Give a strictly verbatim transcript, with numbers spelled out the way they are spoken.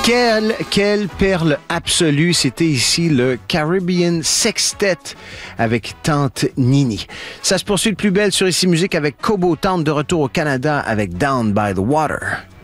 Quelle, quelle perle absolue. C'était ici le Caribbean Sextet avec Tante Nini. Ça se poursuit de plus belle sur Ici Musique avec Cobo Town de retour au Canada avec Down by the Water.